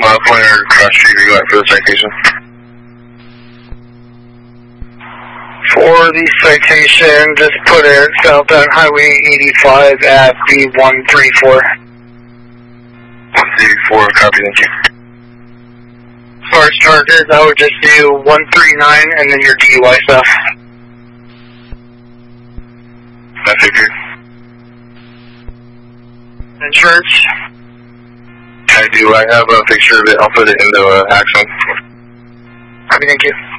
Pointer Cross Street, you got for the citation? For the citation, just put it southbound Highway 85 at B134. 134, copy, thank you. As far as charges, I would just do 139 and then your DUI stuff. I figured. Insurance? I do. I have a picture of it. I'll put it in the Axon. Thank you.